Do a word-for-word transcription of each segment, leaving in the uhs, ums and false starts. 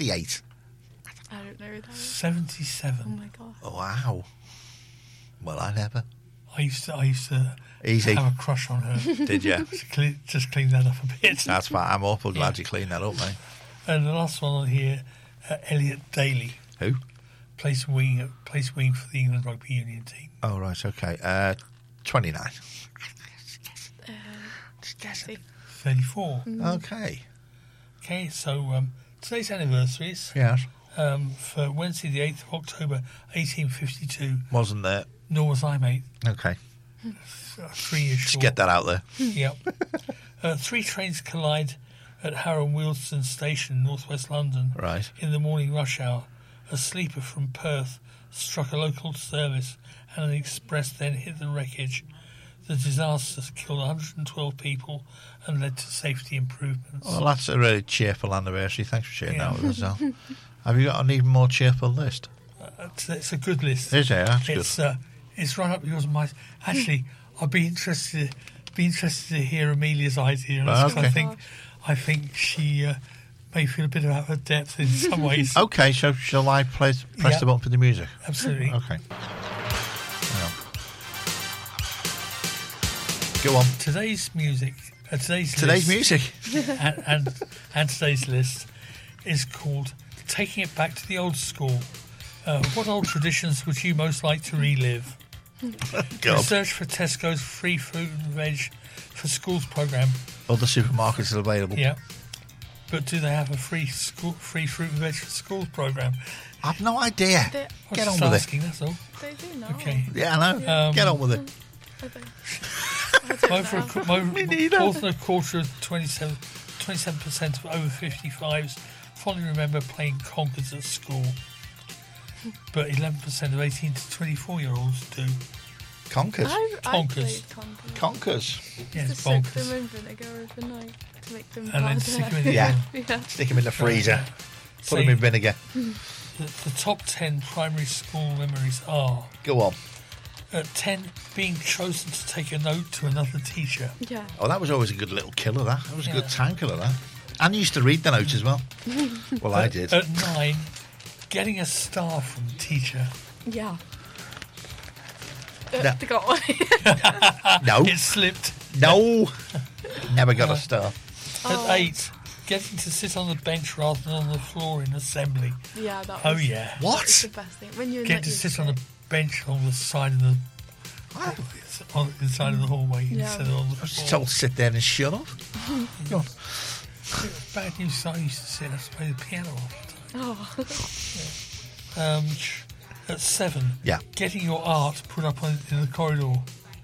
fifty-eight. I don't know who that is. seventy-seven. Oh my god. Oh, wow. Well, I never. I used to, I used to Easy. have a crush on her. Did you? To clean, just clean that up a bit. That's fine. I'm awful glad Yeah. you cleaned that up, mate. And the last one on here, uh, Elliot Daly. Who? Plays wing, plays wing for the England Rugby Union team. Oh, right, okay. Uh, twenty-nine. Uh, thirty. thirty-four. Okay. Okay, so um, today's anniversaries. Yes. Um, for Wednesday, the eighth of October, eighteen fifty-two. Wasn't there? Nor was I, mate. Okay. Uh, three years Just short. get that out there. Yep. uh, three trains collide at Harrow and Wealdstone Station, northwest London. Right. In the morning rush hour. A sleeper from Perth struck a local service and an express then hit the wreckage. The disaster killed one hundred twelve people and led to safety improvements. Well, that's a really cheerful anniversary. Thanks for sharing Yeah. that with us, Al. Have you got an even more cheerful list? Uh, it's, it's a good list. Is it? That's It's good. uh, it's right up yours and mine. Actually, I'd be interested be interested to hear Amelia's idea. on this, 'cause Okay. I think I think she uh, may feel a bit out of depth in some ways. Okay, so shall I play, press Yeah. the button for the music? Absolutely. Okay. Hang on. Go on. Today's music, uh, today's Today's list, music. and, and and today's list is called "Taking It Back to the Old School." Uh, what old traditions would you most like to relive? God. Research for Tesco's free fruit and veg for schools program. Other supermarkets are available. Yeah, but do they have a free school free fruit and veg for schools program? I've no idea. They, I was Get on just with it. asking, that's all. they do know. Okay. Yeah, I know. Um, Get on with it. I don't, I don't More, for a, know. qu- more, Me neither. more than a quarter of twenty-seven percent of over fifty-fives fondly remember playing conkers at school. But eleven percent of eighteen to twenty-four-year-olds do. Conkers. I, I Conkers. played conkers. Conkers. Yeah, Just it's soak bonkers. them in vinegar overnight to make them And then harder. stick them in the Yeah. oven. Yeah. Stick them in the freezer. Put Say them in vinegar. The, the top ten primary school memories are: Go on. at ten, being chosen to take a note to another teacher. Yeah. Oh, that was always a good little killer, that. That was a Yeah. good time killer, that. And you used to read the notes as well. Well, I At- did. At nine, getting a star from the teacher. Yeah. No. Uh, they got one. No. It slipped. No. Never got a star. Oh. At eight, getting to sit on the bench rather than on the floor in assembly. Yeah, that was, Oh yeah. that What? was the best thing. When you're Get not to used sit to on it. the bench on the side of the on the side of the hallway Yeah. instead of on the I was floor. told to sit there and shut up. Go on. Bad news. I used to sit and play the piano all the Oh. time. Um, at seven, Yeah. getting your art put up on, in the corridor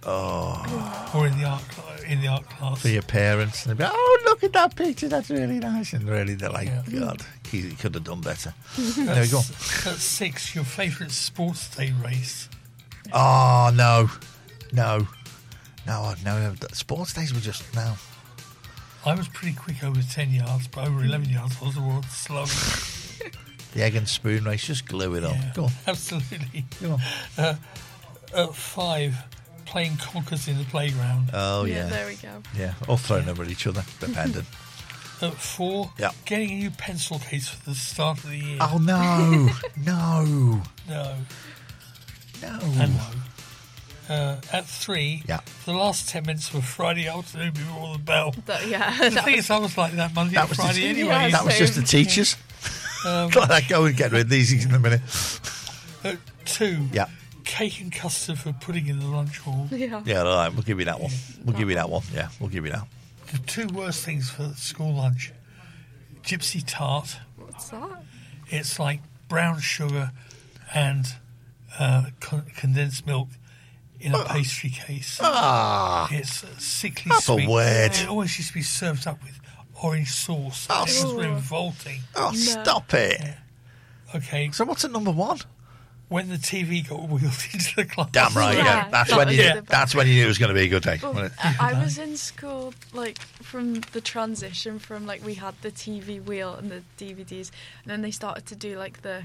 Oh, or in the art cl- in the art class. for your parents. And they'd be like, oh, look at that picture. That's really nice. And really, they're like, Yeah. God, he, he could have done better. There we go. At six, your favourite sports day race. Oh, no. No. No, no. Sports days were just, no. I was pretty quick over ten yards, but over eleven yards I was the world's slowest. The egg and spoon race, just glue it on. Yeah, Go on. absolutely. Go on. Uh, at five, playing conkers in the playground. Oh, yeah. yeah. There we go. Yeah, or throwing them at each other, depending. At four, Yeah. getting a new pencil case for the start of the year. Oh, no. No. No, No. and no. Uh, at three, Yeah. the last ten minutes of a Friday afternoon before the bell. That, yeah. The that thing was- is, I was like that Monday That and was the- Friday anyway. Yeah, That was just the Same. teachers. Um, God, I go and get rid of these in a minute. at two, Yeah. cake and custard for pudding in the lunch hall. yeah. Yeah, all right, we'll give you that one. We'll give you that one. Yeah, we'll give you that. The two worst things for school lunch: gypsy tart. What's that? It's like brown sugar and uh, con- condensed milk in a pastry case. Ah, It's uh, sickly That's a sweet. word. It always used to be served up with orange sauce. Oh, It was s- revolting. oh, No. stop it. Okay, So what's at number one? when the T V got wheeled into the class. Damn right, yeah. Yeah, That's that when was you. the best. That's when you knew it was going to be a good day. Well, wasn't it? I, I was in school, like, from the transition from, like, we had the T V wheel and the D V Ds, and then they started to do, like, the...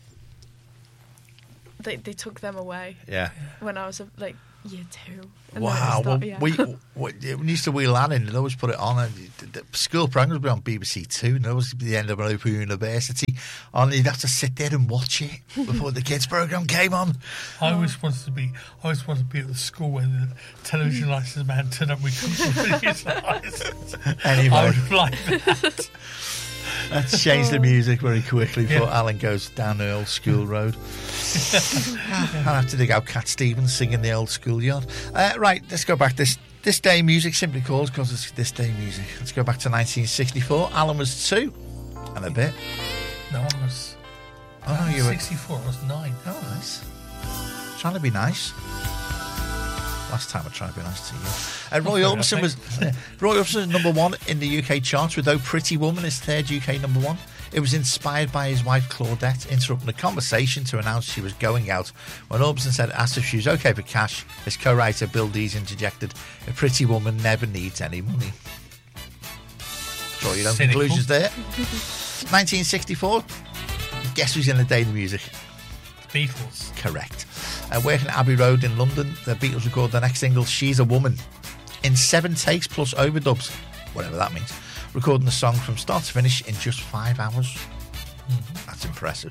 They, they took them away Yeah. when I was, like, year two. And then it Wow. Well, start- yeah. we, we, we used to wheel that in and always put it on. And the, the school programs would be on B B C Two, and always be the Edinburgh Open University. And you'd have to sit there and watch it before the kids' programme came on. I always wanted to be. I always wanted to be at the school when the television license man turned up with his license. Anyway. I would like that. Let's change the music very quickly before Yeah. Alan goes down the old school road. I'll have to dig out Cat Stevens singing the old schoolyard. Uh, right, let's go back. This this day music simply calls because it's this day music. Let's go back to nineteen sixty-four. Alan was two and a bit. No, I was. Oh, no, you were. sixty-four. I was nine. Oh, nice. Trying to be nice. Last time I tried to be nice to you. Uh, Roy Oh, Orbison was uh, Roy Orbison was number one in the U K charts with "Oh Pretty Woman," his third U K number one. It was inspired by his wife Claudette interrupting a conversation to announce she was going out. When Orbison said, asked if she was okay for cash, his co-writer Bill Dees interjected, "A pretty woman never needs any money." Draw your own Cynical. conclusions there. nineteen sixty-four. Guess who's in the day of the music? Beatles. Correct. Uh, working at Abbey Road in London, the Beatles recorded the next single, "She's a Woman," in seven takes plus overdubs, whatever that means, recording the song from start to finish in just five hours. Mm-hmm. That's impressive.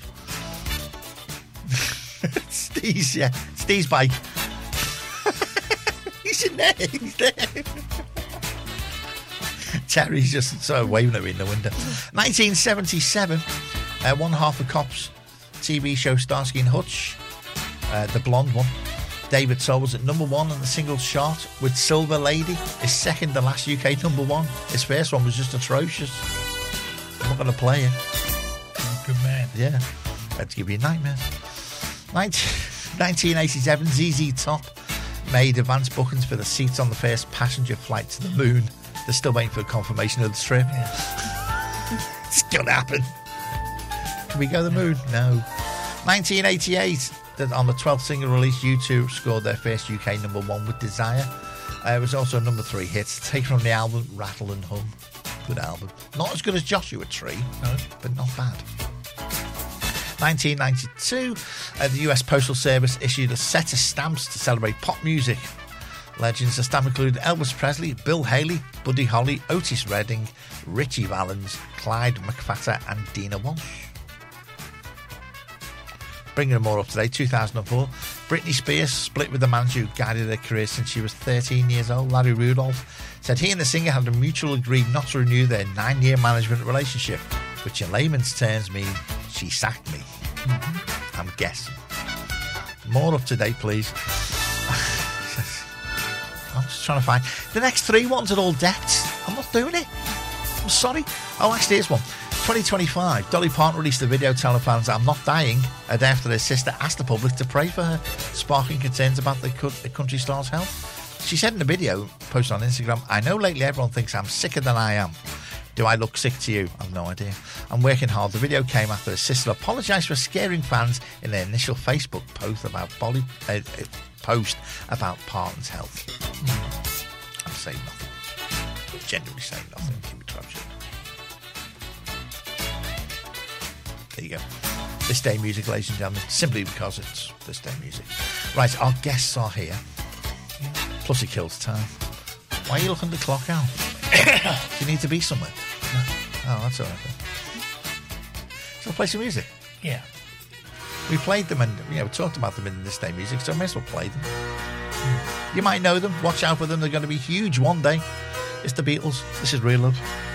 Steve's, yeah, Steve's bike. He's in there, he's there. Terry's just sort of waving at me in the window. nineteen seventy-seven, uh, one half of Cops T V show Starsky and Hutch, uh, the blonde one, David Soul, was at number one on the singles chart with "Silver Lady," his second to last U K number one. His first one was just atrocious. I'm not going to play it. Good man. Yeah, had to give you nightmares. nineteen eighty-seven, Z Z Top made advance bookings for the seats on the first passenger flight to the moon. They're still waiting for confirmation of the trip. Yeah. It's going to happen. Can we go to the moon? No. nineteen eighty-eight, that on the twelfth single release, U two scored their first U K number one with "Desire." Uh, it was also a number three hit, taken from the album Rattle and Hum. Good album. Not as good as Joshua Tree, No. but not bad. nineteen ninety-two, uh, the U S Postal Service issued a set of stamps to celebrate pop music. Legends. The stamp included Elvis Presley, Bill Haley, Buddy Holly, Otis Redding, Richie Valens, Clyde McPhatter and Dina Walsh. Bringing them more up to date, two thousand four, Britney Spears split with the man who guided her career since she was thirteen years old, Larry Rudolph, said he and the singer had a mutual agreed not to renew their nine-year management relationship, which in layman's terms mean she sacked me. Mm-hmm. I'm guessing. More up to date, please. I'm just trying to find... The next three ones are all deaths. I'm not doing it. I'm sorry. Oh, actually, here's one. twenty twenty-five, Dolly Parton released a video telling fans "I'm not dying" a day after their sister asked the public to pray for her, sparking concerns about the, co- the country star's health. She said in the video, posted on Instagram, "I know lately everyone thinks I'm sicker than I am. Do I look sick to you? I've no idea. I'm working hard." The video came after her sister apologised for scaring fans in their initial Facebook post about Bolly, uh, uh, post about Parton's health. I'm saying nothing. Genuinely saying nothing. Keep it trapped. There you go. This day music, ladies and gentlemen, simply because it's this day music. Right, our guests are here. Plus it kills time. Why are you looking at the clock, Al? Do you need to be somewhere? No. Oh, that's all right then. Shall I play some music? Yeah. We played them and you know, we talked about them in this day music, so I may as well play them. Mm. You might know them. Watch out for them. They're going to be huge one day. It's the Beatles. This is Real Love.